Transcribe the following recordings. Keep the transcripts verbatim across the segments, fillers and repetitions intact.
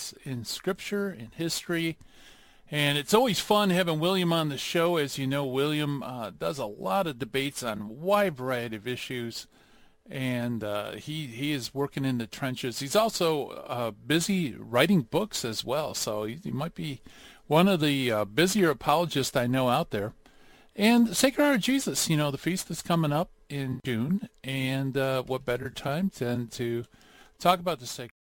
evidence in Scripture, in history. And it's always fun having William on the show. As you know, William uh, does a lot of debates on a wide variety of issues. And uh, he, he is working in the trenches. He's also uh, busy writing books as well. So he, he might be one of the uh, busier apologists I know out there. And Sacred Heart of Jesus, you know, the feast is coming up in June. And uh, what better time than to talk about the Sacred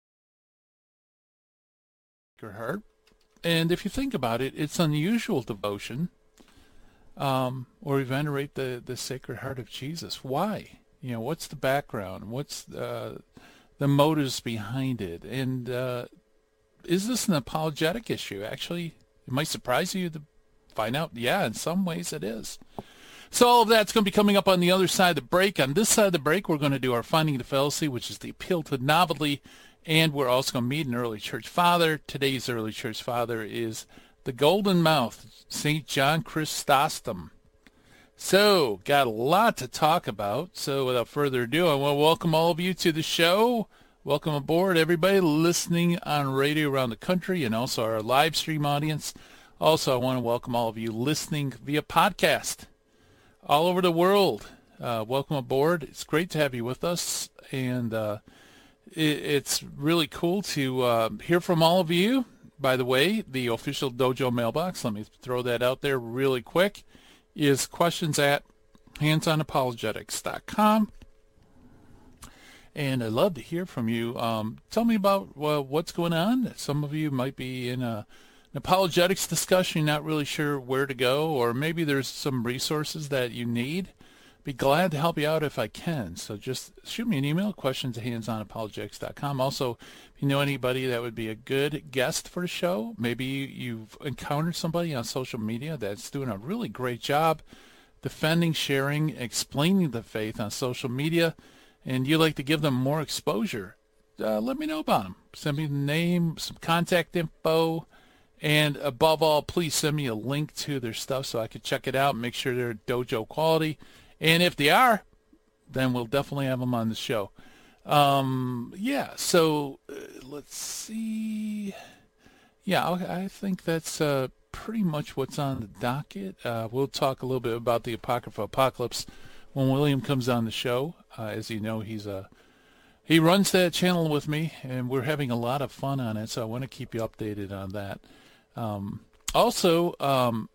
Heart. And if you think about it, it's unusual devotion, um, or we venerate the, the Sacred Heart of Jesus. Why? You know, what's the background? What's uh, the motives behind it? And uh, is this an apologetic issue? Actually, it might surprise you to find out, yeah, in some ways it is. So all of that's going to be coming up on the other side of the break. On this side of the break, we're going to do our Finding the Fallacy, which is the appeal to novelty. And we're also going to meet an early church father. Today's early church father is the Golden Mouth, Saint John Chrysostom. So, got a lot to talk about. So, without further ado, I want to welcome all of you to the show. Welcome aboard, everybody listening on radio around the country and also our live stream audience. Also, I want to welcome all of you listening via podcast all over the world. Uh, welcome aboard. It's great to have you with us. And, uh, it's really cool to uh, hear from all of you. By the way, the official Dojo mailbox, let me throw that out there really quick, is questions at hands on apologetics dot com. And I'd love to hear from you. Um, tell me about well, what's going on. Some of you might be in a, an apologetics discussion, not really sure where to go, or maybe there's some resources that you need. Be glad to help you out if I can. So just shoot me an email, questions at hands on apologetics dot com. Also, if you know anybody that would be a good guest for the show, maybe you've encountered somebody on social media that's doing a really great job defending, sharing, explaining the faith on social media, and you'd like to give them more exposure, uh, let me know about them. Send me the name, some contact info, and above all, please send me a link to their stuff so I can check it out and make sure they're dojo quality. And if they are, then we'll definitely have them on the show. Um, yeah, so uh, let's see. Yeah, I think that's uh, pretty much what's on the docket. Uh, we'll talk a little bit about the Apocrypha Apocalypse when William comes on the show. Uh, as you know, he's a he runs that channel with me, and we're having a lot of fun on it, so I want to keep you updated on that. Um, also, um,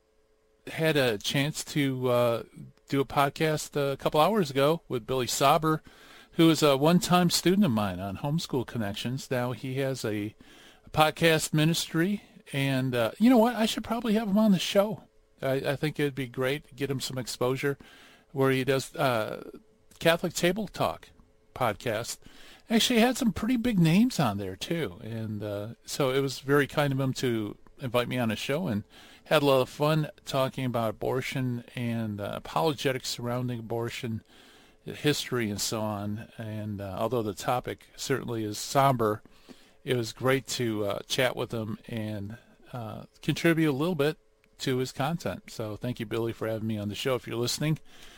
had a chance to uh, do a podcast a couple hours ago with Billy Sauber, who is a one-time student of mine on Homeschool Connections. Now he has a, a podcast ministry, and uh, you know what? I should probably have him on the show. I, I think it'd be great to get him some exposure where he does uh, Catholic Table Talk podcast. Actually had some pretty big names on there too, and uh, so it was very kind of him to invite me on a show, and had a lot of fun talking about abortion and uh, apologetics surrounding abortion, history, and so on. And uh, although the topic certainly is somber, it was great to uh, chat with him and uh, contribute a little bit to his content. So thank you, Billy, for having me on the show if you're listening.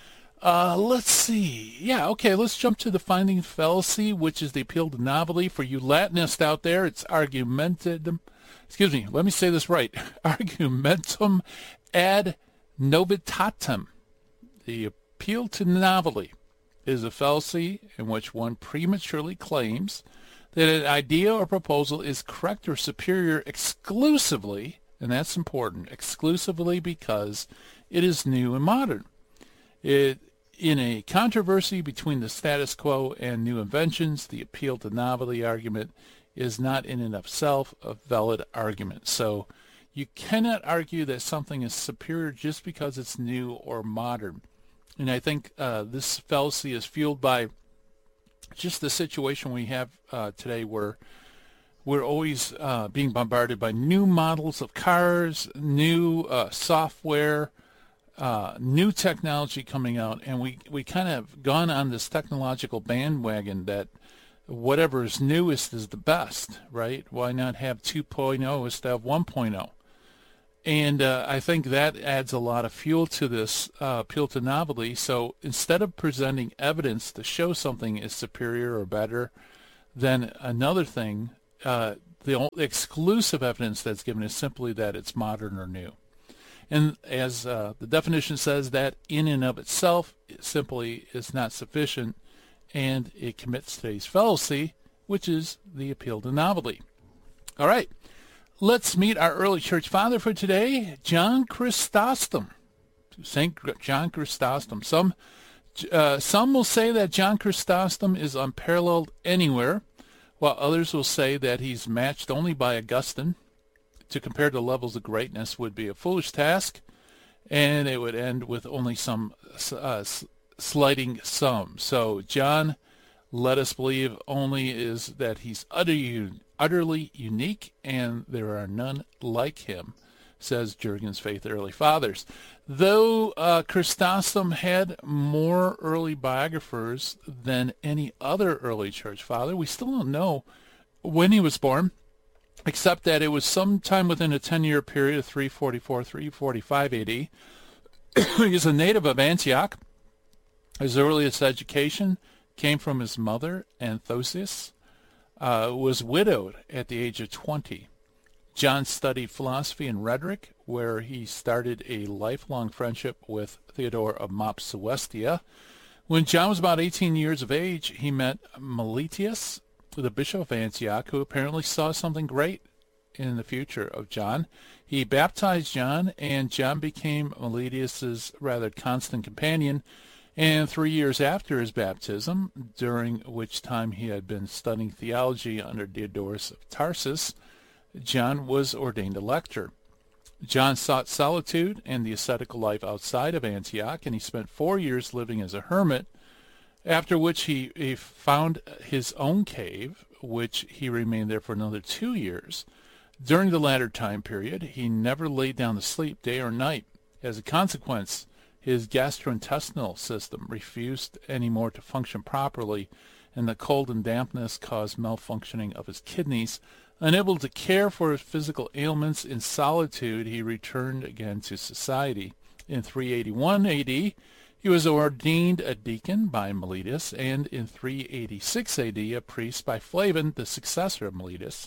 Uh, let's see. Yeah, okay, let's jump to the Finding the Fallacy, which is the appeal to novelty. For you Latinists out there, it's argumentum. Excuse me, let me say this right. Argumentum ad novitatem. The appeal to novelty is a fallacy in which one prematurely claims that an idea or proposal is correct or superior exclusively, and that's important, exclusively because it is new and modern. It, in a controversy between the status quo and new inventions, the appeal to novelty argument is not in and of itself a valid argument. So you cannot argue that something is superior just because it's new or modern. And I think uh, this fallacy is fueled by just the situation we have uh, today where we're always uh, being bombarded by new models of cars, new uh, software, uh, new technology coming out, and we, we kind of gone on this technological bandwagon that whatever is newest is the best, right? Why not have two point oh instead of one point oh? And uh, I think that adds a lot of fuel to this uh, appeal to novelty. So instead of presenting evidence to show something is superior or better than another thing, uh, the only exclusive evidence that's given is simply that it's modern or new. And as uh, the definition says, that in and of itself it simply is not sufficient, and it commits today's fallacy, which is the appeal to novelty. All right, let's meet our early church father for today, John Chrysostom. Saint John Chrysostom. Some uh, some will say that John Chrysostom is unparalleled anywhere, while others will say that he's matched only by Augustine. To compare the levels of greatness would be a foolish task, and it would end with only some uh, slighting some. So John, let us believe, only is that he's utterly, utterly unique, and there are none like him, says Jurgen's Faith Early Fathers. Though uh, Chrysostom had more early biographers than any other early church father, we still don't know when he was born, except that it was sometime within a ten-year period of three forty-four to three forty-five A D. He is a native of Antioch. His earliest education came from his mother, Anthosius, uh, was widowed at the age of twenty. John studied philosophy and rhetoric, where he started a lifelong friendship with Theodore of Mopsuestia. When John was about eighteen years of age, he met Meletius, the bishop of Antioch, who apparently saw something great in the future of John. He baptized John, and John became Meletius's rather constant companion. And three years after his baptism, during which time he had been studying theology under Diodorus of Tarsus, John was ordained a lector. John sought solitude and the ascetical life outside of Antioch, and he spent four years living as a hermit, after which he, he found his own cave, which he remained there for another two years. During the latter time period, he never laid down to sleep day or night. As a consequence, his gastrointestinal system refused anymore to function properly, and the cold and dampness caused malfunctioning of his kidneys. Unable to care for his physical ailments, in solitude he returned again to society. In three eighty-one A D, he was ordained a deacon by Meletius, and in three eighty-six A D a priest by Flavian, the successor of Meletius.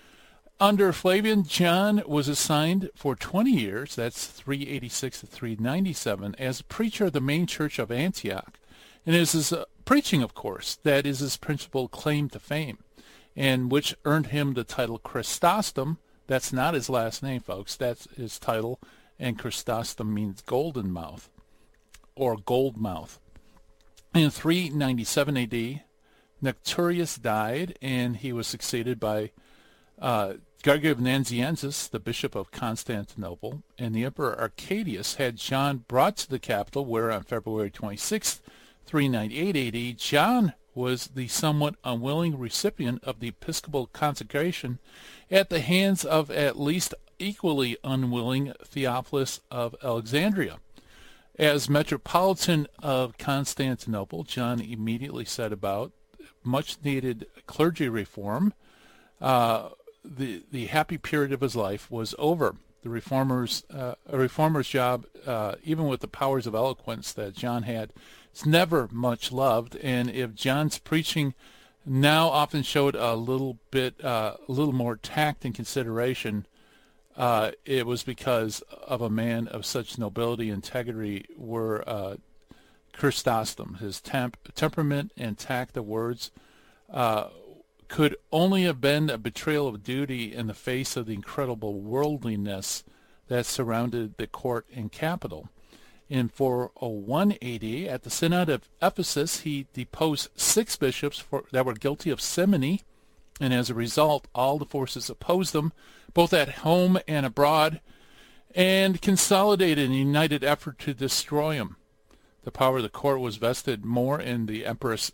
Under Flavian, John was assigned for twenty years, that's three eighty-six to three ninety-seven, as preacher of the main church of Antioch. And it is his uh, preaching, of course, that is his principal claim to fame, and which earned him the title Chrysostom. That's not his last name, folks. That's his title, and Chrysostom means golden mouth, or gold mouth. In three ninety-seven A D, Nectarius died, and he was succeeded by uh, Gregory of Nazianzus, the bishop of Constantinople, and the Emperor Arcadius had John brought to the capital, where on February twenty-sixth, three ninety-eight A D, John was the somewhat unwilling recipient of the episcopal consecration at the hands of at least equally unwilling Theophilus of Alexandria. As Metropolitan of Constantinople, John immediately set about much-needed clergy reform. Uh, the the happy period of his life was over. The reformers, uh, a reformer's job, uh, even with the powers of eloquence that John had, is never much loved. And if John's preaching now often showed a little bit, uh, a little more tact and consideration, uh, it was because of a man of such nobility and integrity were uh, Chrysostom. His temp- temperament and tact of words uh, could only have been a betrayal of duty in the face of the incredible worldliness that surrounded the court and capital. In four oh one A D, at the Synod of Ephesus, he deposed six bishops for, that were guilty of simony, and as a result, all the forces opposed them, both at home and abroad, and consolidated in a united effort to destroy him. The power of the court was vested more in the Empress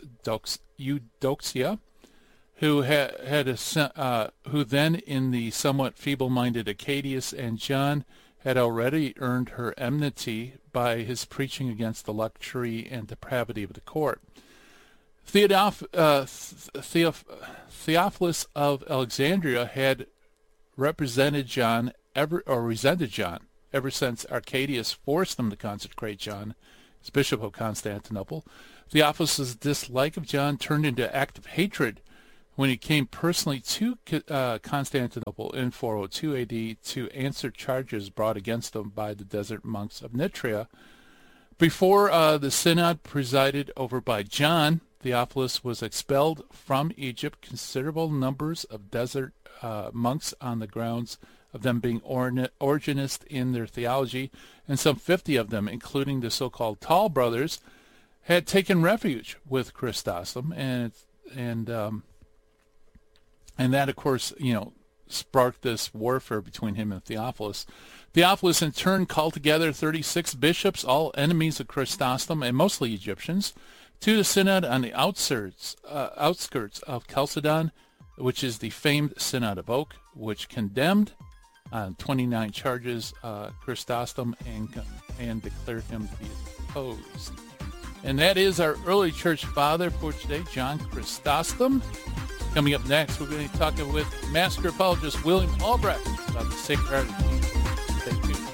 Eudoxia, who had, had a, uh, who then in the somewhat feeble-minded Arcadius, and John had already earned her enmity by his preaching against the luxury and depravity of the court. Theodoph, uh, Theoph, Theophilus of Alexandria had represented John ever, or resented John ever since Arcadius forced him to consecrate John as Bishop of Constantinople. Theophilus' dislike of John turned into active hatred when he came personally to uh, Constantinople in four oh two A D to answer charges brought against him by the desert monks of Nitria. Before uh, the synod presided over by John, Theophilus was expelled from Egypt. Considerable numbers of desert uh, monks on the grounds of them being or- Origenist in their theology, and some fifty of them, including the so-called Tall Brothers, had taken refuge with Chrysostom, and and um, and that, of course, you know, sparked this warfare between him and Theophilus. Theophilus, in turn, called together thirty-six bishops, all enemies of Chrysostom and mostly Egyptians, to the synod on the outskirts, uh, outskirts of Chalcedon, which is the famed Synod of Oak, which condemned on twenty-nine charges uh, Chrysostom and, and declared him to be opposed. And that is our early church father for today, John Chrysostom. Coming up next, we're going to be talking with Master Apologist William Albrecht about the Sacred Heart of Jesus. Stay tuned.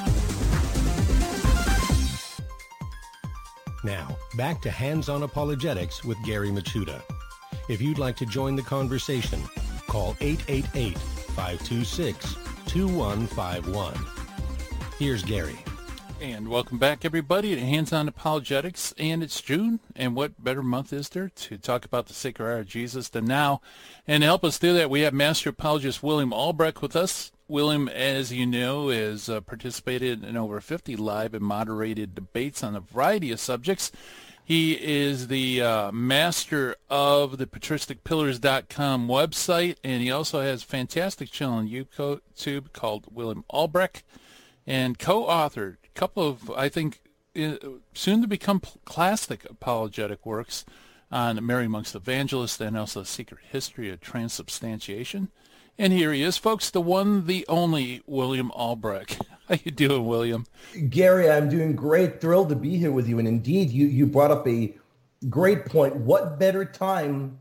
Now, back to Hands-On Apologetics with Gary Michuta. If you'd like to join the conversation, call eight eight eight, five two six, two one five one. Here's Gary. And welcome back, everybody, to Hands-On Apologetics. And it's June, and what better month is there to talk about the Sacred Heart of Jesus than now? And to help us do that, we have Master Apologist William Albrecht with us. William, as you know, has uh, participated in over fifty live and moderated debates on a variety of subjects. He is the uh, master of the patristic pillars dot com website, and he also has a fantastic channel on YouTube called William Albrecht, and co-authored a couple of, I think, soon to become classic apologetic works on Mary amongst Evangelists and also Secret History of Transubstantiation. And here he is, folks, the one, the only William Albrecht. How you doing, William? Gary, I'm doing great. Thrilled to be here with you. And indeed, you, you brought up a great point. What better time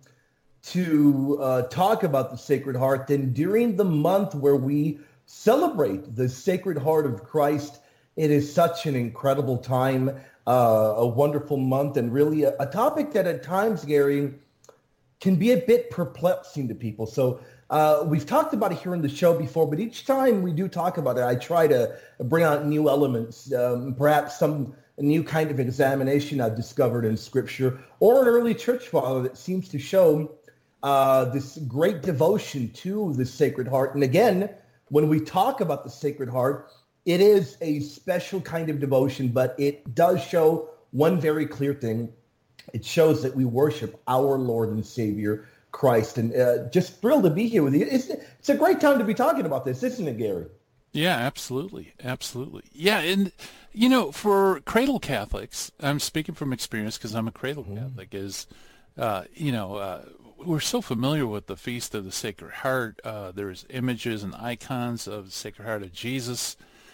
to uh, talk about the Sacred Heart than during the month where we celebrate the Sacred Heart of Christ? It is such an incredible time, uh, a wonderful month, and really a, a topic that at times, Gary, can be a bit perplexing to people. So uh, we've talked about it here in the show before, but each time we do talk about it, I try to bring out new elements, um, perhaps some new kind of examination I've discovered in Scripture, or an early church father that seems to show uh, this great devotion to the Sacred Heart. And again, when we talk about the Sacred Heart, it is a special kind of devotion, but it does show one very clear thing. It shows that we worship our Lord and Savior, Christ. And uh, just thrilled to be here with you. It's, it's a great time to be talking about this, isn't it, Gary? Yeah, absolutely. Absolutely. Yeah, and, you know, for cradle Catholics, I'm speaking from experience because I'm a cradle mm. Catholic, is, uh, you know, uh, we're so familiar with the Feast of the Sacred Heart. Uh, there's images and icons of the Sacred Heart of Jesus.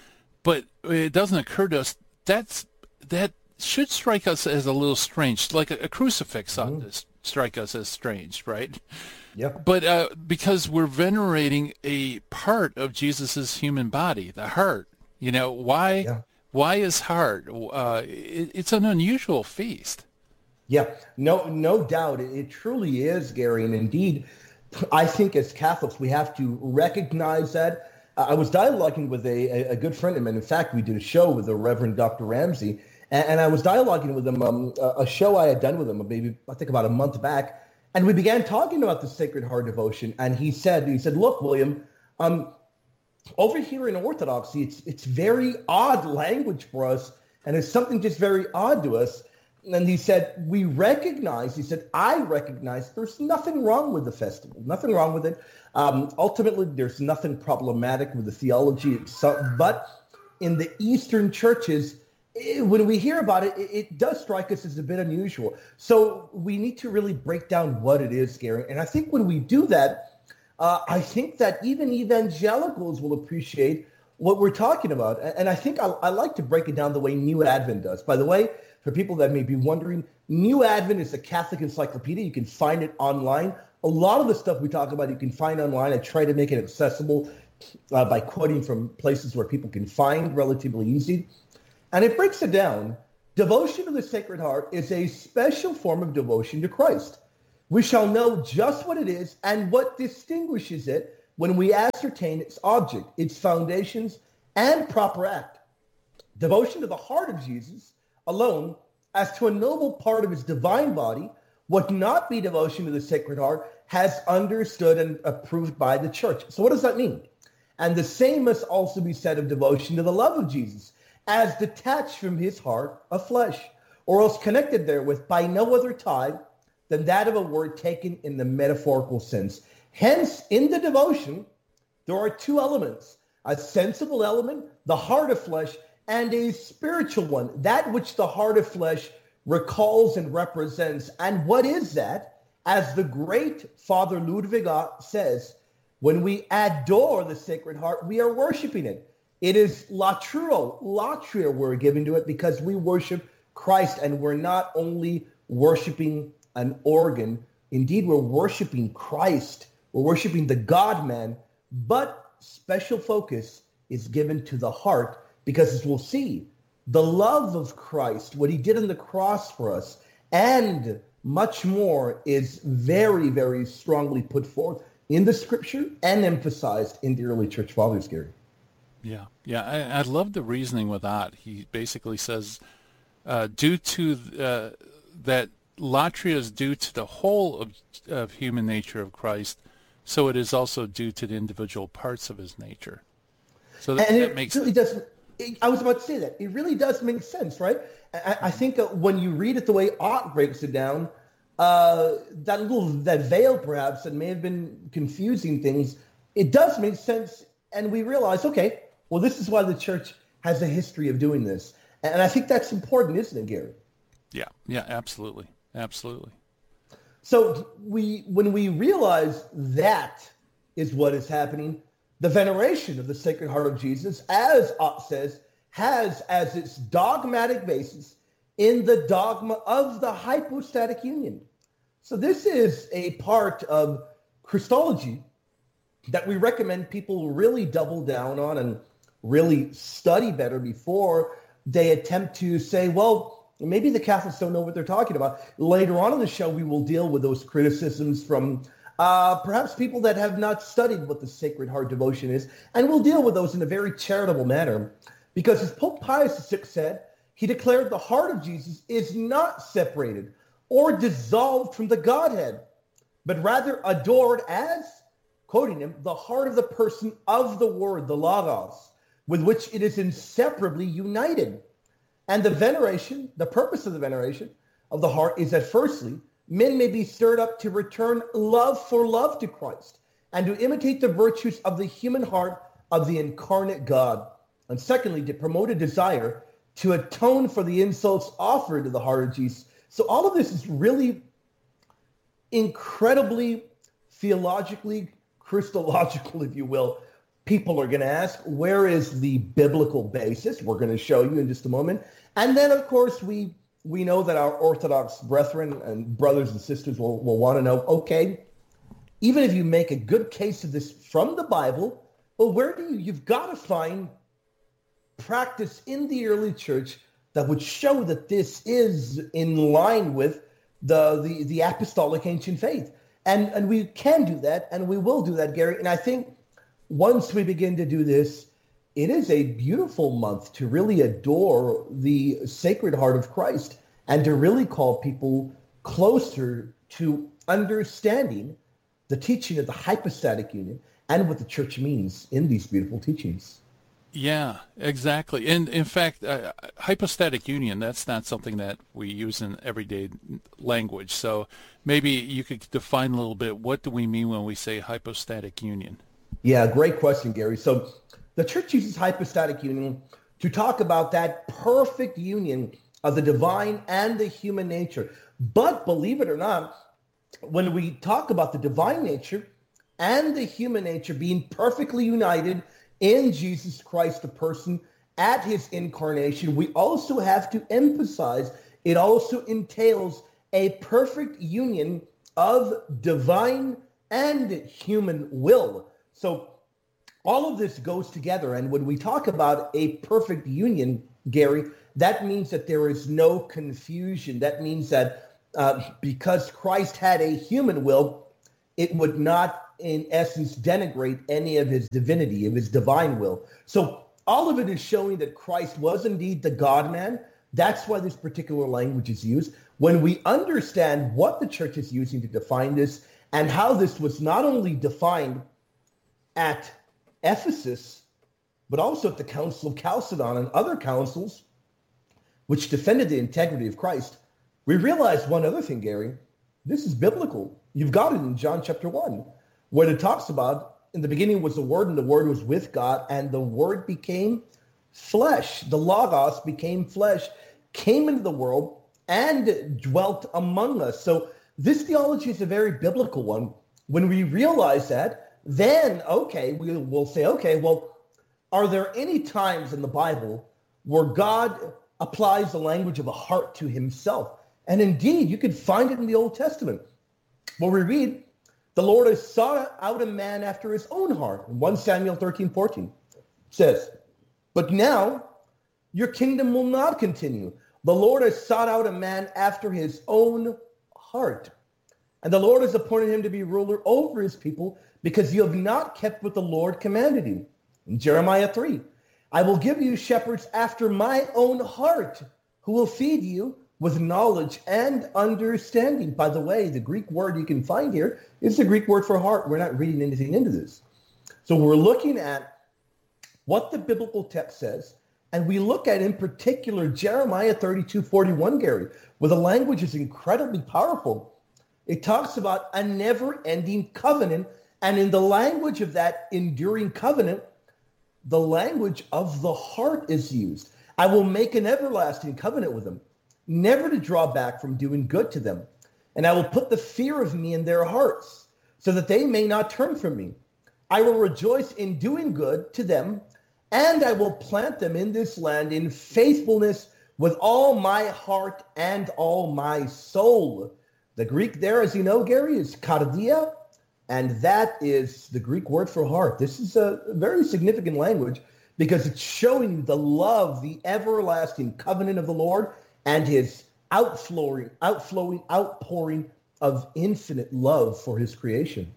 But it doesn't occur to us, that's, that should strike us as a little strange, like a, a crucifix ought mm. to strike us as strange, right? Yeah. But uh, because we're venerating a part of Jesus's human body, the heart, you know, why yeah. why is heart? Uh, it, it's an unusual feast. Yeah, no, no doubt. It, it truly is, Gary. And indeed, I think as Catholics, we have to recognize that. I was dialoguing with a, a good friend of mine. In fact, we did a show with the Reverend Doctor Ramsey, and, and I was dialoguing with him, um, a show I had done with him maybe, I think about a month back, and we began talking about the Sacred Heart devotion, and he said, he said, look, William, um, over here in Orthodoxy, it's, it's very odd language for us, and it's something just very odd to us. And he said, we recognize, he said, I recognize there's nothing wrong with the festival, nothing wrong with it. Um, ultimately, there's nothing problematic with the theology itself. But in the Eastern churches, it, when we hear about it, it, it does strike us as a bit unusual. So we need to really break down what it is, Gary. And I think when we do that, uh, I think that even evangelicals will appreciate what we're talking about. And I think I, I like to break it down the way New Advent does. By the way, for people that may be wondering, New Advent is a Catholic encyclopedia. You can find it online. A lot of the stuff we talk about, you can find online. I try to make it accessible uh, by quoting from places where people can find relatively easy. And it breaks it down. Devotion to the Sacred Heart is a special form of devotion to Christ. We shall know just what it is and what distinguishes it when we ascertain its object, its foundations, and proper act. Devotion to the heart of Jesus alone, as to a noble part of his divine body, would not be devotion to the Sacred Heart, has understood and approved by the church. So what does that mean? And the same must also be said of devotion to the love of Jesus, as detached from his heart of flesh, or else connected therewith by no other tie than that of a word taken in the metaphorical sense. Hence, in the devotion, there are two elements, a sensible element, the heart of flesh, and a spiritual one, that which the heart of flesh recalls and represents. And what is that? As the great Father Ludwig says, when we adore the Sacred Heart, we are worshiping it. It is latrio, latria we're giving to it because we worship Christ, and we're not only worshiping an organ. Indeed, we're worshiping Christ. We're worshiping the God-man, but special focus is given to the heart because, as we'll see, the love of Christ, what he did on the cross for us, and much more is very, very strongly put forth in the scripture and emphasized in the early church fathers, Gary. Yeah, yeah, I, I love the reasoning with that. He basically says, uh, due to uh, that latria is due to the whole of, of human nature of Christ, so it is also due to the individual parts of his nature. So that, and that it makes really does. It, I was about to say that it really does make sense, right? I, I think uh, when you read it the way Ott breaks it down, uh, that little that veil perhaps that may have been confusing things, it does make sense, and we realize, okay, well, this is why the church has a history of doing this, and I think that's important, isn't it, Gary? Yeah, yeah, absolutely, absolutely. So we, when we realize that is what is happening, the veneration of the Sacred Heart of Jesus, as Ott says, has as its dogmatic basis in the dogma of the hypostatic union. So this is a part of Christology that we recommend people really double down on and really study better before they attempt to say, well, maybe the Catholics don't know what they're talking about. Later on in the show, we will deal with those criticisms from uh, perhaps people that have not studied what the Sacred Heart devotion is, and we'll deal with those in a very charitable manner. Because as Pope Pius the Sixth said, he declared the heart of Jesus is not separated or dissolved from the Godhead, but rather adored as, quoting him, the heart of the person of the Word, the Logos, with which it is inseparably united. And the veneration, the purpose of the veneration of the heart is that firstly, men may be stirred up to return love for love to Christ and to imitate the virtues of the human heart of the incarnate God. And secondly, to promote a desire to atone for the insults offered to the heart of Jesus. So all of this is really incredibly theologically, Christological, if you will. People are going to ask, where is the biblical basis? We're going to show you in just a moment. And then, of course, we we know that our Orthodox brethren and brothers and sisters will, will want to know, okay, even if you make a good case of this from the Bible, well, where do you, you've got to find practice in the early church that would show that this is in line with the, the, the apostolic ancient faith. And, and we can do that, and we will do that, Gary. And I think once we begin to do this, it is a beautiful month to really adore the Sacred Heart of Christ and to really call people closer to understanding the teaching of the hypostatic union and what the church means in these beautiful teachings. Yeah, exactly. And in fact, uh, hypostatic union, that's not something that we use in everyday language. So maybe you could define a little bit, what do we mean when we say hypostatic union? Yeah, great question, Gary. So the church uses hypostatic union to talk about that perfect union of the divine and the human nature. But believe it or not, when we talk about the divine nature and the human nature being perfectly united in Jesus Christ, the person, at his incarnation, we also have to emphasize it also entails a perfect union of divine and human will. So all of this goes together. And when we talk about a perfect union, Gary, that means that there is no confusion. That means that uh, because Christ had a human will, it would not, in essence, denigrate any of his divinity, of his divine will. So all of it is showing that Christ was indeed the God-man. That's why this particular language is used. When we understand what the church is using to define this and how this was not only defined at Ephesus, but also at the Council of Chalcedon and other councils which defended the integrity of Christ, we realize one other thing, Gary. This is biblical. You've got it in John chapter one, where it talks about, in the beginning was the Word, and the Word was with God, and the Word became flesh. The Logos became flesh, came into the world, and dwelt among us. So this theology is a very biblical one. When we realize that, then, okay, we will say, okay, well, are there any times in the Bible where God applies the language of a heart to himself? And indeed, you can find it in the Old Testament, where we read, the Lord has sought out a man after his own heart. In First Samuel thirteen fourteen says, but now your kingdom will not continue. The Lord has sought out a man after his own heart. And the Lord has appointed him to be ruler over his people, because you have not kept what the Lord commanded you. In Jeremiah three, I will give you shepherds after my own heart, who will feed you with knowledge and understanding. By the way, the Greek word you can find here is the Greek word for heart. We're not reading anything into this. So we're looking at what the biblical text says, and we look at, in particular, Jeremiah thirty-two forty-one, Gary, where the language is incredibly powerful. It talks about a never-ending covenant, and in the language of that enduring covenant, the language of the heart is used. I will make an everlasting covenant with them, never to draw back from doing good to them. And I will put the fear of me in their hearts, so that they may not turn from me. I will rejoice in doing good to them, and I will plant them in this land in faithfulness with all my heart and all my soul. The Greek there, as you know, Gary, is kardia, and that is the Greek word for heart. This is a very significant language because it's showing you the love, the everlasting covenant of the Lord, and his outflowing, outflowing, outpouring of infinite love for his creation.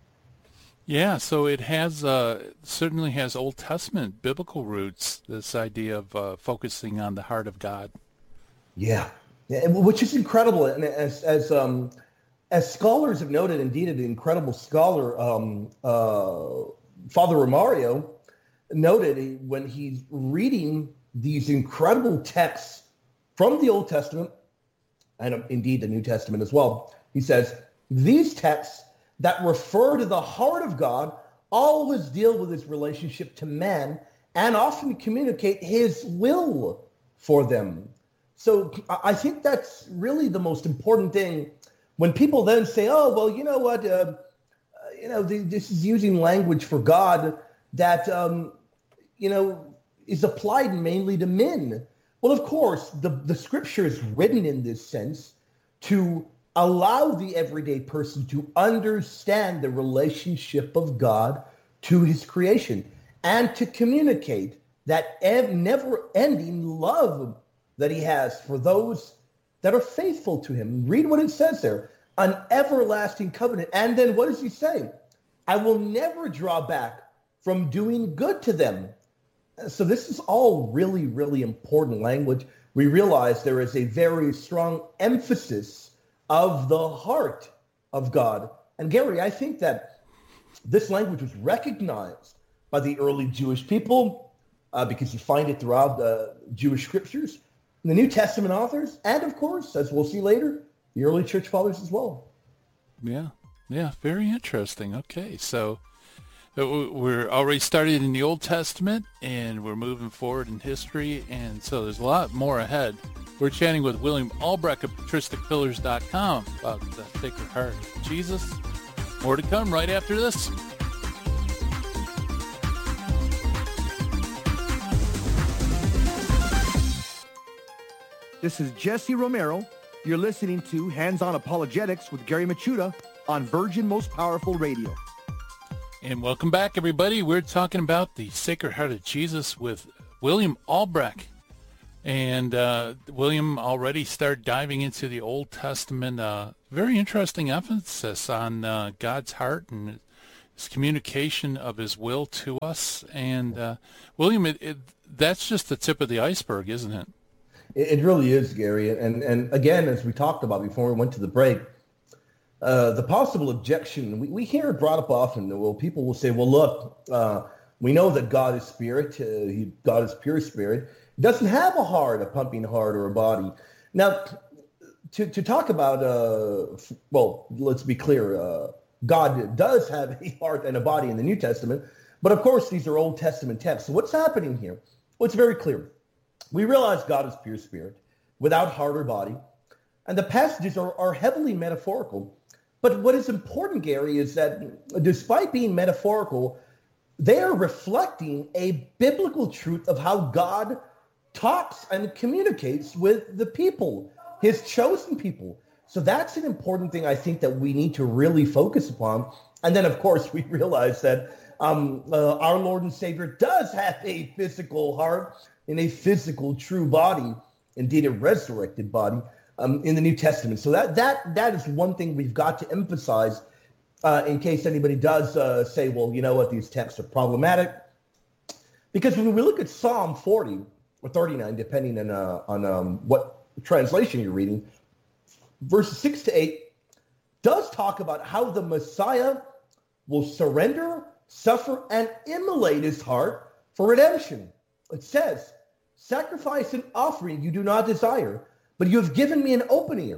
Yeah, so it has uh, certainly has Old Testament biblical roots, this idea of uh, focusing on the heart of God. Yeah, yeah, which is incredible. And as as um, as scholars have noted, indeed, an incredible scholar, um, uh, Father Romario, noted when he's reading these incredible texts from the Old Testament, and indeed the New Testament as well, he says, these texts that refer to the heart of God always deal with his relationship to man and often communicate his will for them. So I think that's really the most important thing. When people then say, oh, well, you know what, uh, you know, this is using language for God that, um, you know, is applied mainly to men. Well, of course, the, the scripture is written in this sense to allow the everyday person to understand the relationship of God to his creation and to communicate that ev- never-ending love that he has for those that are faithful to him. Read what it says there, an everlasting covenant. And then what does he say? I will never draw back from doing good to them. So this is all really, really important language. We realize there is a very strong emphasis of the heart of God. And Gary, I think that this language was recognized by the early Jewish people uh, because you find it throughout the Jewish scriptures, the New Testament authors, and of course, as we'll see later, the early church fathers as well. Yeah, yeah, very interesting. Okay, so we're already started in the Old Testament, and we're moving forward in history, and so there's a lot more ahead. We're chatting with William Albrecht of patristic pillars dot com about the Sacred Heart of Jesus. More to come right after this. This is Jesse Romero. You're listening to Hands-On Apologetics with Gary Machuda on Virgin Most Powerful Radio. And welcome back, everybody. We're talking about the Sacred Heart of Jesus with William Albrecht. And uh, William already started diving into the Old Testament. Uh, very interesting emphasis on uh, God's heart and his communication of his will to us. And uh, William, it, it, that's just the tip of the iceberg, isn't it? It, it really is, Gary. And and again, as we talked about before we went to the break, uh, the possible objection, we, we hear it brought up often. Well, people will say, well, look, uh, we know that God is spirit. Uh, he, God is pure spirit. He doesn't have a heart, a pumping heart, or a body. Now, to, to talk about, uh, well, let's be clear, uh, God does have a heart and a body in the New Testament, but of course these are Old Testament texts. So what's happening here? Well, it's very clear. We realize God is pure spirit, without heart or body, and the passages are, are heavily metaphorical. But what is important, Gary, is that despite being metaphorical, they are reflecting a biblical truth of how God talks and communicates with the people, his chosen people. So that's an important thing I think that we need to really focus upon. And then, of course, we realize that um, uh, our Lord and Savior does have a physical heart and a physical true body, indeed a resurrected body um, in the New Testament. So that that that is one thing we've got to emphasize uh, in case anybody does uh, say, well, you know what, these texts are problematic. Because when we look at Psalm forty or thirty-nine, depending on, uh, on um, what translation you're reading, verses six to eight does talk about how the Messiah will surrender, suffer, and immolate his heart for redemption. It says, sacrifice and offering you do not desire, but you have given me an open ear.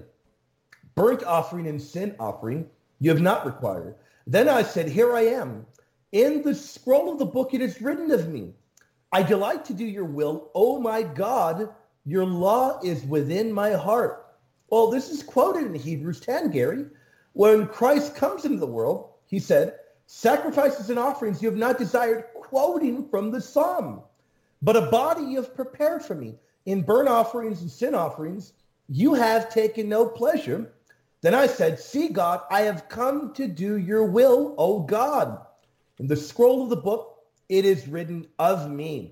Burnt offering and sin offering you have not required. Then I said, here I am. In the scroll of the book it is written of me. I delight to do your will. Oh my God, your law is within my heart. Well, this is quoted in Hebrews ten, Gary. When Christ comes into the world, he said, sacrifices and offerings you have not desired, quoting from the Psalm. But a body you have prepared for me. In burnt offerings and sin offerings, you have taken no pleasure. Then I said, see, God, I have come to do your will, O God. In the scroll of the book, it is written of me.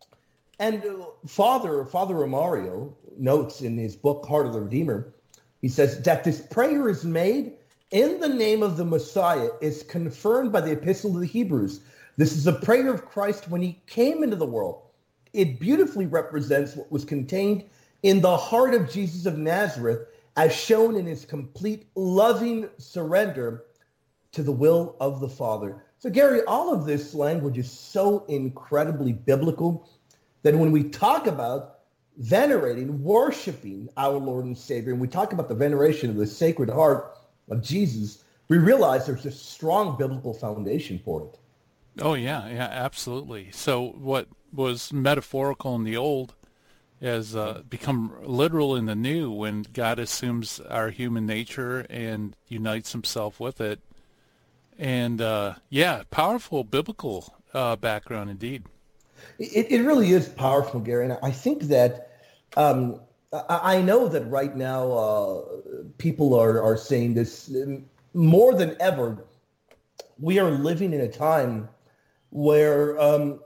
And uh, Father, Father Romario notes in his book, Heart of the Redeemer, he says that this prayer is made in the name of the Messiah, is confirmed by the Epistle to the Hebrews. This is a prayer of Christ when he came into the world. It beautifully represents what was contained in the heart of Jesus of Nazareth, as shown in his complete loving surrender to the will of the Father. So, Gary, all of this language is so incredibly biblical that when we talk about venerating, worshiping our Lord and Savior, and we talk about the veneration of the Sacred Heart of Jesus, we realize there's a strong biblical foundation for it. Oh, yeah, yeah, absolutely. So what was metaphorical in the old has uh, become literal in the new when God assumes our human nature and unites himself with it. And, uh, yeah, powerful biblical uh, background indeed. It, it really is powerful, Gary. And I think that um, I, I know that right now uh, people are, are saying this more than ever. We are living in a time where um,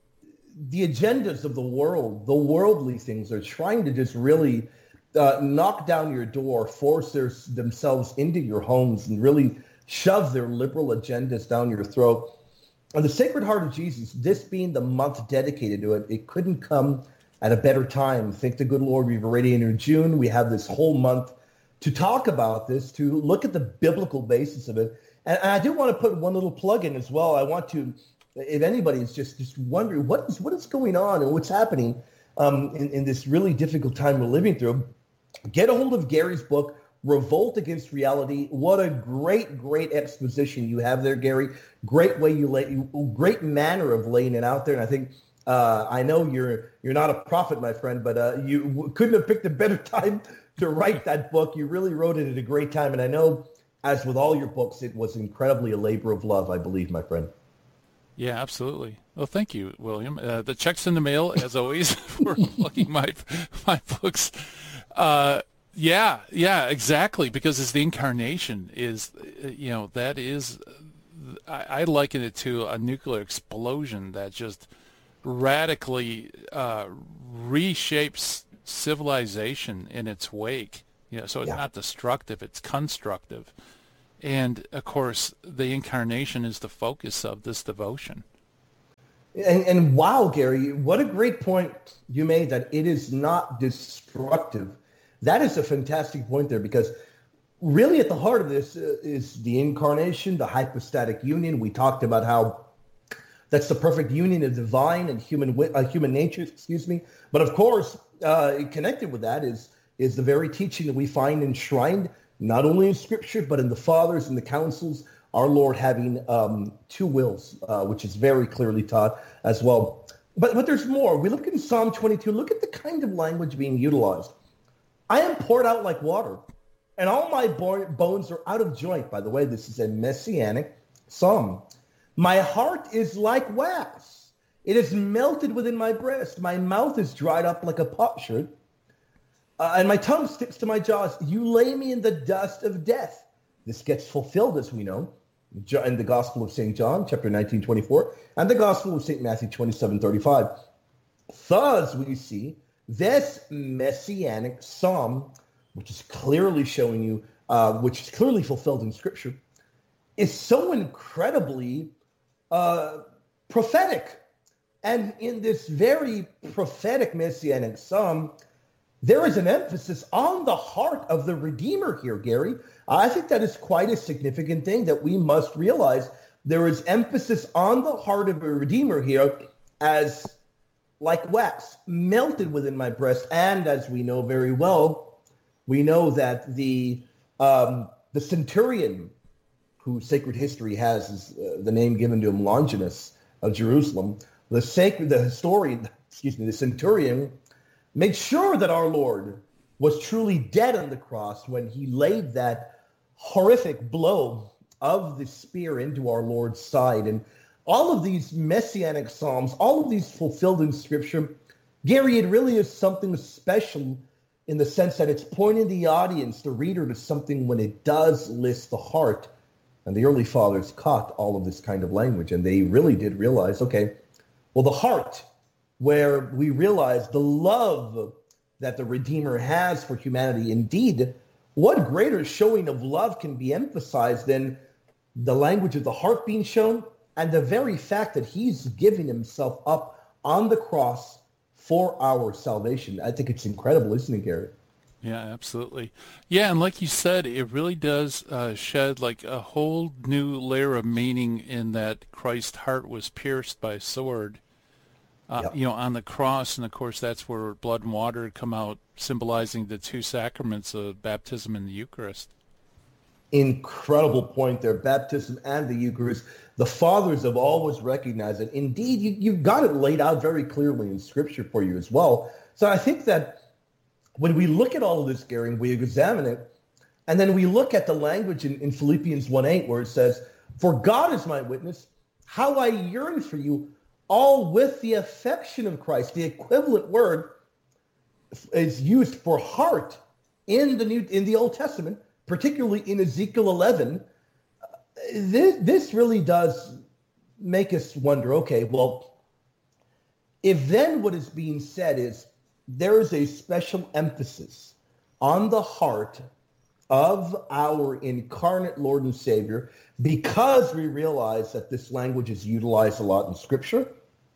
the agendas of the world, the worldly things, are trying to just really uh, knock down your door, force their, themselves into your homes, and really shove their liberal agendas down your throat. And the Sacred Heart of Jesus, this being the month dedicated to it, it couldn't come at a better time. Thank the good Lord, we've already entered June. We have this whole month to talk about this, to look at the biblical basis of it. And, and I do want to put one little plug in as well. I want to, if anybody is just, just wondering what is what is going on and what's happening um, in, in this really difficult time we're living through, get a hold of Gary's book, Revolt Against Reality. What a great, great exposition you have there, Gary. Great way you lay, great manner of laying it out there. And I think, uh, I know you're you're not a prophet, my friend, but uh, you w- couldn't have picked a better time to write that book. You really wrote it at a great time. And I know, as with all your books, it was incredibly a labor of love, I believe, my friend. Yeah, absolutely. Well, thank you, William. Uh, the check's in the mail, as always, for plugging my, my books. Uh, Yeah, yeah, exactly. Because it's the incarnation is, you know, that is, I, I liken it to a nuclear explosion that just radically uh, reshapes civilization in its wake. You know, so it's Yeah. not destructive; it's constructive. And of course, the incarnation is the focus of this devotion. And, and wow, Gary, what a great point you made that it is not destructive. That is a fantastic point there, because really at the heart of this uh, is the incarnation, the hypostatic union. We talked about how that's the perfect union of divine and human wi- uh, human nature, excuse me. But of course, uh, connected with that is is the very teaching that we find enshrined not only in Scripture, but in the Fathers and the Councils, our Lord having um, two wills, uh, which is very clearly taught as well. But but there's more. We look in Psalm twenty-two, look at the kind of language being utilized. I am poured out like water, and all my bo- bones are out of joint. By the way, this is a messianic psalm. My heart is like wax. It is melted within my breast. My mouth is dried up like a potsherd, uh, and my tongue sticks to my jaws. You lay me in the dust of death. This gets fulfilled, as we know, in the Gospel of Saint John, chapter nineteen, twenty-four, and the Gospel of Saint Matthew, twenty-seven, thirty-five. Thus, we see this messianic psalm, which is clearly showing you, uh, which is clearly fulfilled in Scripture, is so incredibly uh, prophetic. And in this very prophetic messianic psalm, there is an emphasis on the heart of the Redeemer here, Gary. I think that is quite a significant thing that we must realize. There is emphasis on the heart of a Redeemer here as like wax, melted within my breast. And as we know very well, we know that the um, the centurion, whose sacred history has is, uh, the name given to him, Longinus of Jerusalem, the sacred, the historian, excuse me, the centurion, made sure that our Lord was truly dead on the cross when he laid that horrific blow of the spear into our Lord's side. And all of these messianic psalms, all of these fulfilled in Scripture, Gary, it really is something special in the sense that it's pointing the audience, the reader, to something when it does list the heart. And the early fathers caught all of this kind of language, and they really did realize, okay, well, the heart, where we realize the love that the Redeemer has for humanity. Indeed, what greater showing of love can be emphasized than the language of the heart being shown and the very fact that he's giving himself up on the cross for our salvation? I think it's incredible, isn't it, Gary? Yeah, absolutely. Yeah, and like you said, it really does uh, shed like a whole new layer of meaning in that Christ's heart was pierced by a sword, uh, Yep. you know, on the cross. And of course, that's where blood and water come out, symbolizing the two sacraments of baptism and the Eucharist. Incredible point there, baptism and the Eucharist. The fathers have always recognized it. Indeed, you, you've got it laid out very clearly in Scripture for you as well. So I think that when we look at all of this, Gary, and we examine it, and then we look at the language in, in Philippians one eight where it says, "For God is my witness, how I yearn for you, all with the affection of Christ." The equivalent word is used for heart in the New in the Old Testament, particularly in Ezekiel eleven. This, this really does make us wonder, okay, well, if then what is being said is there is a special emphasis on the heart of our incarnate Lord and Savior because we realize that this language is utilized a lot in Scripture.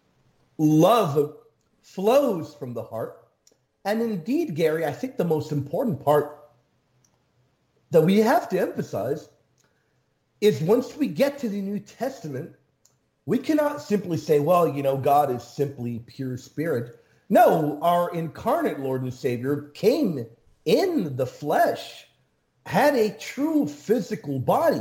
Love flows from the heart. And indeed, Gary, I think the most important part that we have to emphasize is once we get to the New Testament, we cannot simply say, well, you know, God is simply pure spirit. No, our incarnate Lord and Savior came in the flesh, had a true physical body,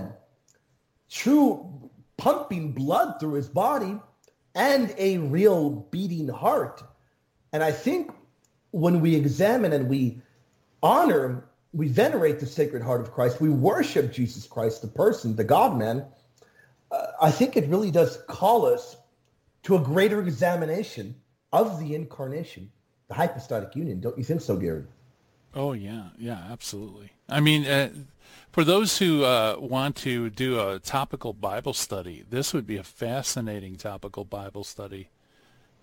true pumping blood through his body, and a real beating heart. And I think when we examine and we honor, we venerate the Sacred Heart of Christ, we worship Jesus Christ, the person, the God-man, uh, I think it really does call us to a greater examination of the incarnation, the hypostatic union. Don't you think so, Gary? Oh, yeah. Yeah, absolutely. I mean, uh, for those who uh, want to do a topical Bible study, this would be a fascinating topical Bible study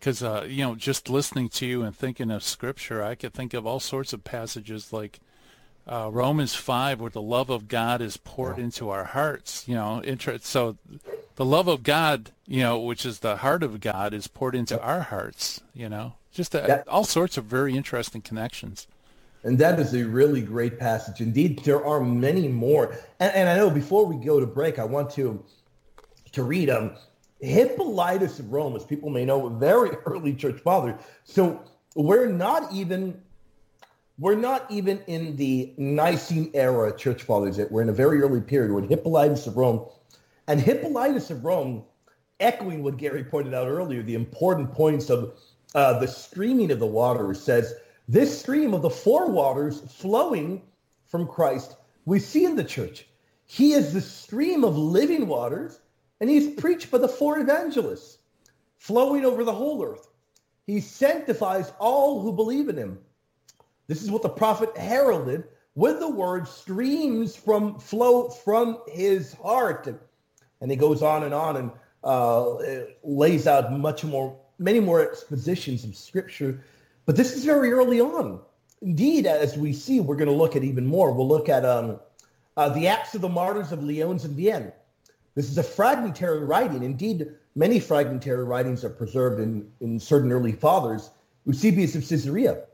because, uh, you know, just listening to you and thinking of Scripture, I could think of all sorts of passages like uh, Romans five, where the love of God is poured into our hearts. You know, inter- so the love of God, you know, which is the heart of God, is poured into our hearts. You know, just a, That- all sorts of very interesting connections. And that is a really great passage. Indeed, there are many more. And, and I know before we go to break, I want to to read um, Hippolytus of Rome, as people may know, a very early church father. So we're not even we're not even in the Nicene era church fathers yet. We're in a very early period with Hippolytus of Rome. And Hippolytus of Rome, echoing what Gary pointed out earlier, the important points of uh, the streaming of the waters, says, this stream of the four waters flowing from Christ, we see in the church. He is the stream of living waters, and he is preached by the four evangelists, flowing over the whole earth. He sanctifies all who believe in him. This is what the prophet heralded with the word streams from flow from his heart. And he goes on and on and uh, lays out much more, many more expositions of Scripture. But this is very early on. Indeed, as we see, we're going to look at even more. We'll look at um, uh, the Acts of the Martyrs of Lyons and Vienne. This is a fragmentary writing. Indeed, many fragmentary writings are preserved in, in certain early fathers. Eusebius of Caesarea.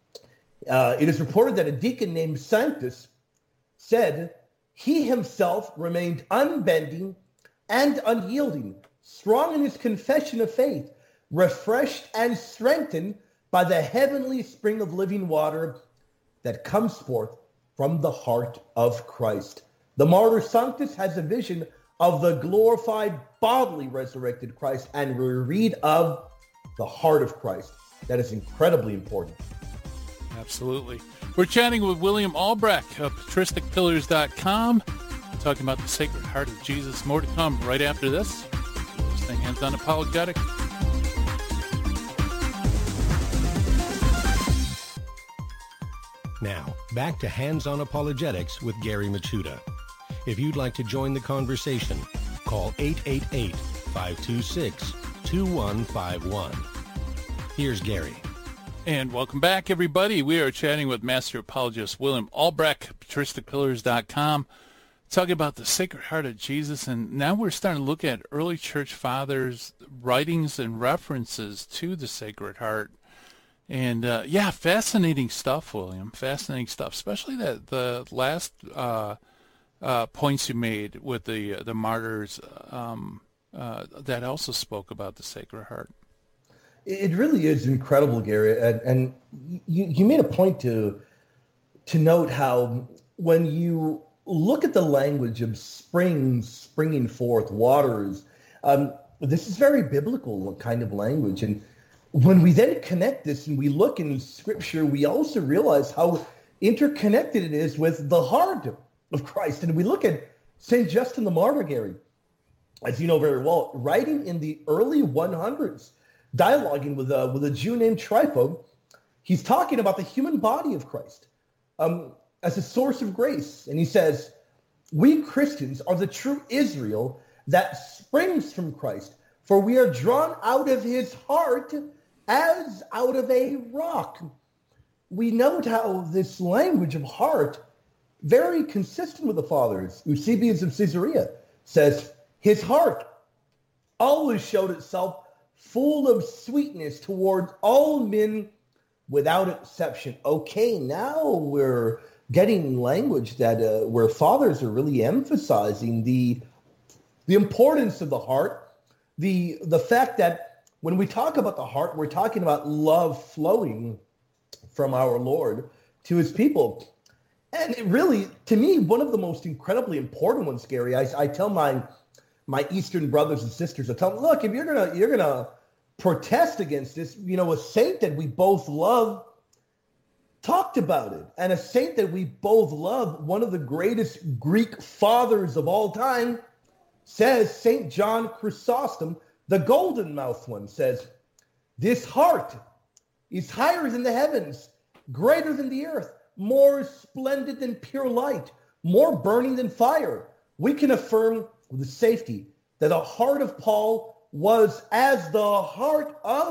Uh, it is reported that a deacon named Sanctus said he himself remained unbending and unyielding, strong in his confession of faith, refreshed and strengthened by the heavenly spring of living water that comes forth from the heart of Christ. The martyr Sanctus has a vision of the glorified, bodily resurrected Christ, and we read of the heart of Christ. That is incredibly important. Absolutely. We're chatting with William Albrecht of patristic pillars dot com, talking about the Sacred Heart of Jesus. More to come right after this. You're listening to Hands On Apologetics. Now, back to Hands On Apologetics with Gary Machuda. If you'd like to join the conversation, call eight eight eight, five two six, two one five one. Here's Gary. And welcome back, everybody. We are chatting with Master Apologist William Albrecht, patristic pillars dot com, talking about the Sacred Heart of Jesus. And now we're starting to look at early church fathers' writings and references to the Sacred Heart. And, uh, yeah, fascinating stuff, William. Fascinating stuff, especially that the last uh, uh, points you made with the, the martyrs um, uh, that also spoke about the Sacred Heart. It really is incredible, Gary. And, and you, you made a point to to note how when you look at the language of springs, springing forth, waters, um, this is very biblical kind of language. And when we then connect this and we look in Scripture, we also realize how interconnected it is with the heart of Christ. And we look at Saint Justin the Martyr, Gary, as you know very well, writing in the early one hundreds, dialoguing with a, with a Jew named Trypho. He's talking about the human body of Christ um, as a source of grace. And he says, we Christians are the true Israel that springs from Christ, for we are drawn out of his heart as out of a rock. We note how this language of heart, very consistent with the fathers. Eusebius of Caesarea says, his heart always showed itself full of sweetness towards all men without exception. Okay, now we're getting language that uh, where fathers are really emphasizing the the importance of the heart, the the fact that when we talk about the heart, we're talking about love flowing from our Lord to his people. And it really, to me, one of the most incredibly important ones, Gary, I, I tell my my Eastern brothers and sisters, I tell them, look, if you're gonna you're gonna protest against this, you know, a saint that we both love talked about it. And a saint that we both love, one of the greatest Greek fathers of all time, says, Saint John Chrysostom, the golden-mouthed one, says, this heart is higher than the heavens, greater than the earth, more splendid than pure light, more burning than fire. We can affirm with safety that the heart of Paul was as the heart of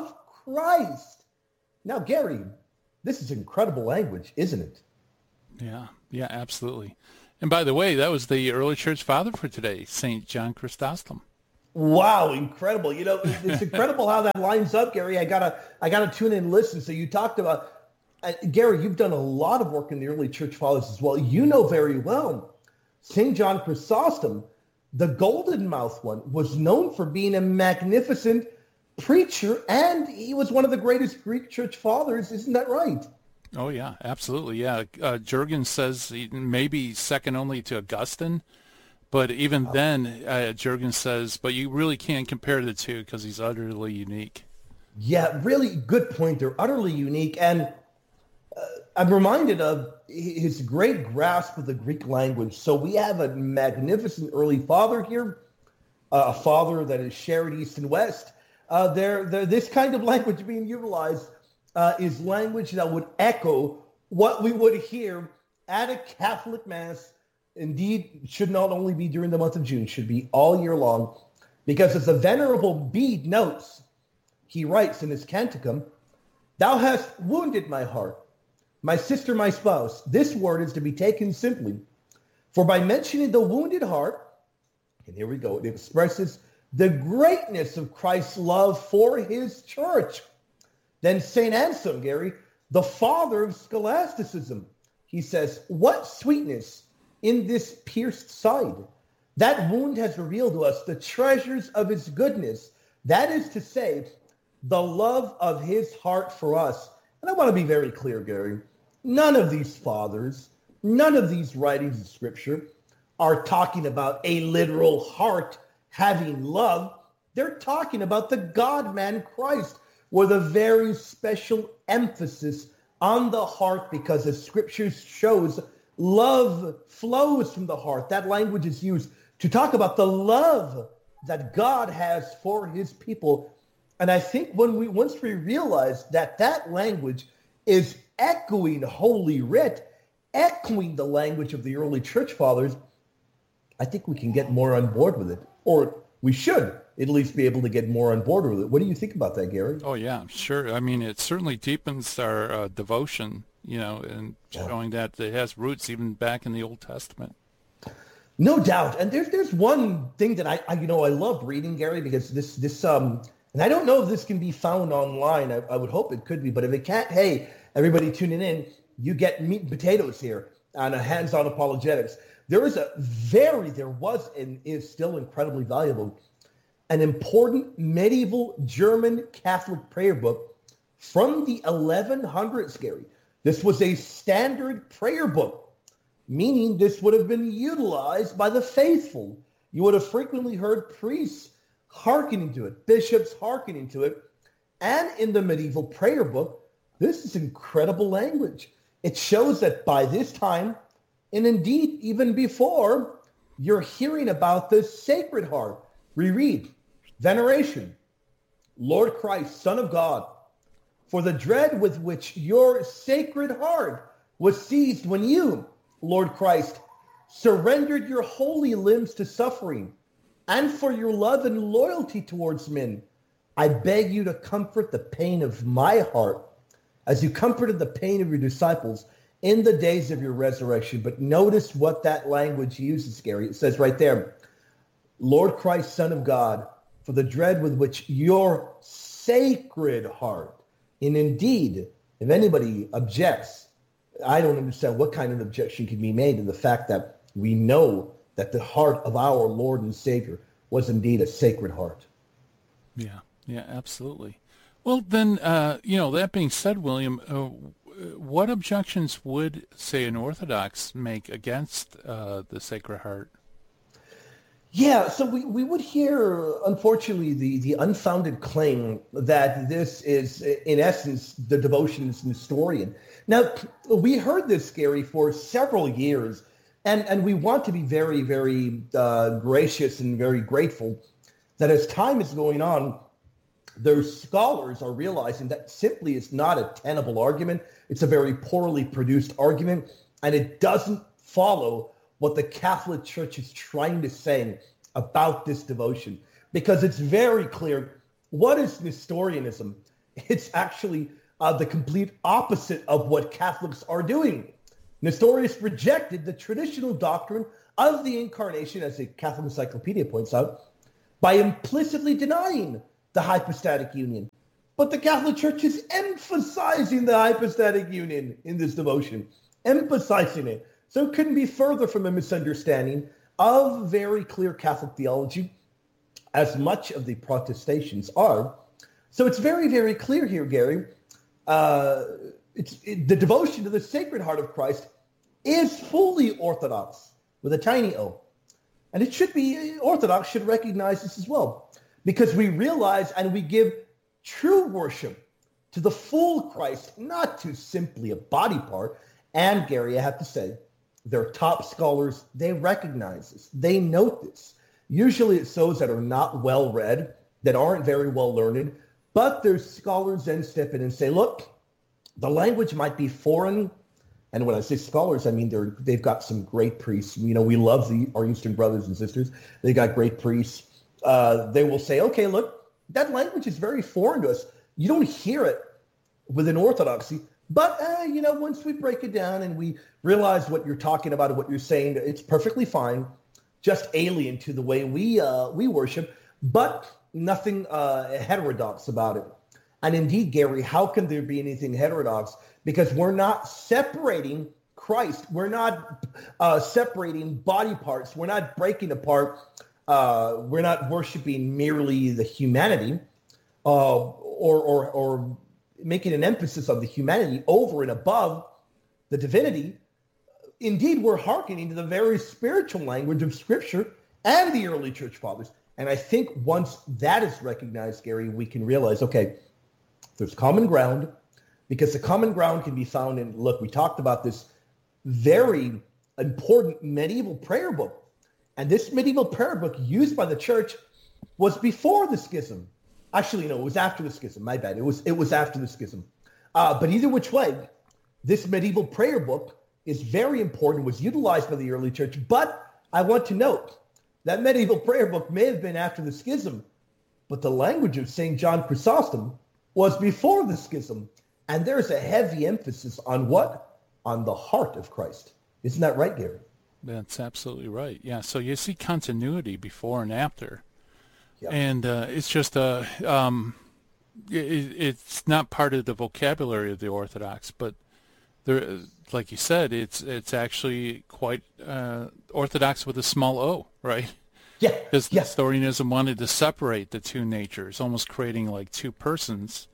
Christ. Now, Gary, this is incredible language, isn't it? Yeah, yeah, absolutely. And by the way, that was the early church father for today, Saint John Chrysostom. Wow, incredible. You know, it's incredible how that lines up, Gary. I gotta I gotta tune in and listen. So you talked about, uh, Gary, you've done a lot of work in the early church fathers as well. You know very well, Saint John Chrysostom, the golden mouth one, was known for being a magnificent preacher, and he was one of the greatest Greek church fathers. Isn't that right? Oh, yeah, absolutely. Yeah. Uh, Jurgen says he maybe second only to Augustine. But even oh. then, uh, Jurgen says, but you really can't compare the two because he's utterly unique. Yeah, really good point. They're utterly unique. And uh, I'm reminded of his great grasp of the Greek language. So we have a magnificent early father here, uh, a father that is shared east and west. Uh, they're, they're, this kind of language being utilized uh, is language that would echo what we would hear at a Catholic Mass. Indeed, should not only be during the month of June, should be all year long, because as the Venerable Bede notes, he writes in his Canticum, "Thou hast wounded my heart, my sister, my spouse." This word is to be taken simply, for by mentioning the wounded heart, and here we go, it expresses the greatness of Christ's love for his church. Then Saint Anselm, Gary, the father of scholasticism, he says, "What sweetness in this pierced side. That wound has revealed to us the treasures of his goodness. That is to say, the love of his heart for us." And I want to be very clear, Gary. None of these fathers, none of these writings of Scripture are talking about a literal heart having love. They're talking about the God-man Christ, with a very special emphasis on the heart, because as Scripture shows, love flows from the heart. That language is used to talk about the love that God has for his people. And I think when we once we realize that that language is echoing Holy Writ, echoing the language of the early church fathers, I think we can get more on board with it. Or we should at least be able to get more on board with it. What do you think about that, Gary? Oh, yeah, sure. I mean, it certainly deepens our uh, devotion, you know, and showing that it has roots even back in the Old Testament. No doubt. And there's there's one thing that I, I you know I love reading, Gary, because this this um and I don't know if this can be found online. I, I would hope it could be, but if it can't, hey, everybody tuning in, you get meat and potatoes here on a Hands-On Apologetics. There is a very there was and is still incredibly valuable, an important medieval German Catholic prayer book from the eleven hundreds, Gary. This was a standard prayer book, meaning this would have been utilized by the faithful. You would have frequently heard priests hearkening to it, bishops hearkening to it. And in the medieval prayer book, this is incredible language. It shows that by this time, and indeed even before, you're hearing about the Sacred Heart. Reread, veneration, Lord Christ, Son of God, for the dread with which your Sacred Heart was seized when you, Lord Christ, surrendered your holy limbs to suffering, and for your love and loyalty towards men, I beg you to comfort the pain of my heart as you comforted the pain of your disciples in the days of your resurrection. But notice what that language uses, Gary. It says right there, Lord Christ, Son of God, for the dread with which your Sacred Heart. And indeed, if anybody objects, I don't understand what kind of objection can be made to the fact that we know that the heart of our Lord and Savior was indeed a Sacred Heart. Yeah, yeah, absolutely. Well, then, uh, you know, that being said, William, uh, what objections would, say, an Orthodox make against uh, the Sacred Heart? Yeah, so we, we would hear, unfortunately, the, the unfounded claim that this is, in essence, the devotion is Nestorian. Now, we heard this, Gary, for several years, and, and we want to be very, very uh, gracious and very grateful that as time is going on, those scholars are realizing that simply is not a tenable argument. It's a very poorly produced argument, and it doesn't follow what the Catholic Church is trying to say about this devotion, because it's very clear. What is Nestorianism? It's actually uh, the complete opposite of what Catholics are doing. Nestorius rejected the traditional doctrine of the incarnation, as the Catholic Encyclopedia points out, by implicitly denying the hypostatic union. But the Catholic Church is emphasizing the hypostatic union in this devotion, emphasizing it. So it couldn't be further from a misunderstanding of very clear Catholic theology, as much of the protestations are. So it's very, very clear here, Gary. Uh, it's it, the devotion to the Sacred Heart of Christ is fully Orthodox, with a tiny O. And it should be, Orthodox should recognize this as well, because we realize and we give true worship to the full Christ, not to simply a body part. And Gary, I have to say, their top scholars, they recognize this. They note this. Usually it's those that are not well read, that aren't very well learned, but their scholars then step in and say, look, the language might be foreign. And when I say scholars, I mean they're, they've got some great priests. You know, we love the, our Eastern brothers and sisters. They got great priests. Uh, they will say, okay, look, that language is very foreign to us. You don't hear it within Orthodoxy. But, uh, you know, once we break it down and we realize what you're talking about and what you're saying, it's perfectly fine, just alien to the way we uh, we worship, but nothing uh, heterodox about it. And indeed, Gary, how can there be anything heterodox? Because we're not separating Christ. We're not uh, separating body parts. We're not breaking apart. Uh, we're not worshiping merely the humanity uh, or, or, or making an emphasis on the humanity over and above the divinity. Indeed, we're hearkening to the very spiritual language of Scripture and the early church fathers. And I think once that is recognized, Gary, we can realize, okay, there's common ground, because the common ground can be found in, look, we talked about this very important medieval prayer book. And this medieval prayer book used by the church was before the schism. Actually, no, it was after the schism. My bad. It was it was after the schism. Uh, but either which way, this medieval prayer book is very important, was utilized by the early church. But I want to note that medieval prayer book may have been after the schism, but the language of Saint John Chrysostom was before the schism. And there's a heavy emphasis on what? On the heart of Christ. Isn't that right, Gary? That's absolutely right. Yeah, so you see continuity before and after. Yep. And uh, it's just, uh, um, it, it's not part of the vocabulary of the Orthodox, but there, like you said, it's it's actually quite uh, Orthodox with a small o, right? Yeah. Because yeah. Nestorianism wanted to separate the two natures, almost creating like two persons.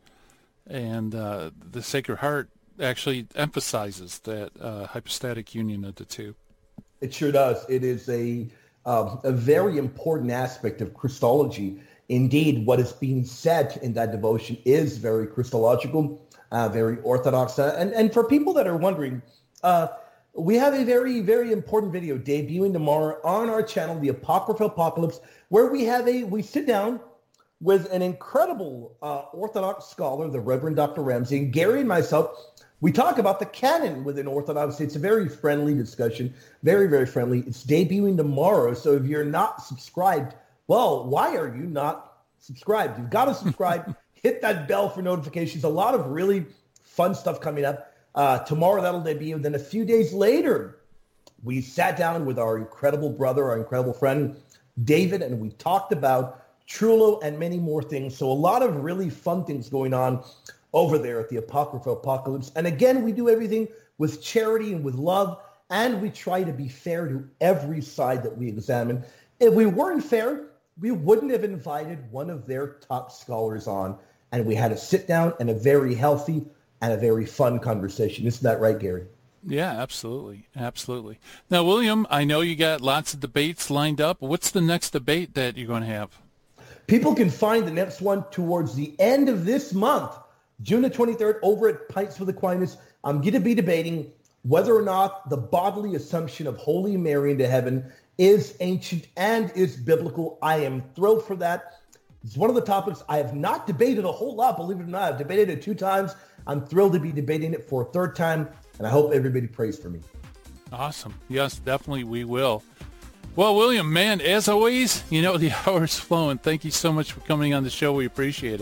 And uh, the Sacred Heart actually emphasizes that uh, hypostatic union of the two. It sure does. It is a um, a very important aspect of Christology. Indeed, what is being said in that devotion is very Christological, uh, very Orthodox. Uh, and, and for people that are wondering, uh, we have a very, very important video debuting tomorrow on our channel, The Apocryphal Apocalypse, where we have a, we sit down with an incredible uh, Orthodox scholar, the Reverend Doctor Ramsey, and Gary and myself. We talk about the canon within Orthodoxy. It's a very friendly discussion, very, very friendly. It's debuting tomorrow. So if you're not subscribed, well, why are you not subscribed? You've got to subscribe. Hit that bell for notifications. A lot of really fun stuff coming up. Uh, tomorrow that'll debut. And then a few days later, we sat down with our incredible brother, our incredible friend, David, and we talked about Trullo and many more things. So a lot of really fun things going on over there at the Apocryphal Apocalypse. And again, we do everything with charity and with love, and we try to be fair to every side that we examine. If we weren't fair, we wouldn't have invited one of their top scholars on, and we had a sit down and a very healthy and a very fun conversation. Isn't that right, Gary? Yeah, absolutely. Absolutely. Now, William, I know you got lots of debates lined up. What's the next debate that you're going to have? People can find the next one towards the end of this month, June the twenty-third, over at Pints with Aquinas. I'm going to be debating whether or not the bodily assumption of Holy Mary into heaven is ancient and is biblical. I am thrilled for that. It's one of the topics I have not debated a whole lot, believe it or not. I've debated it two times. I'm thrilled to be debating it for a third time, and I hope everybody prays for me. Awesome. Yes, definitely we will. Well, William, man, as always, you know, the hour's flowing. Thank you so much for coming on the show. We appreciate it.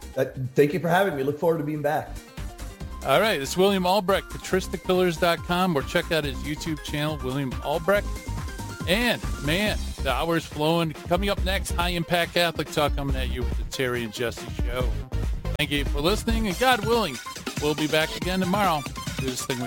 Uh, thank you for having me. Look forward to being back. All right, it's William Albrecht, patristic pillars dot com, or check out his YouTube channel, William Albrecht. And, man, the hour's flowing. Coming up next, High Impact Catholic Talk coming at you with the Terry and Jesse Show. Thank you for listening, and God willing, we'll be back again tomorrow. Do this thing we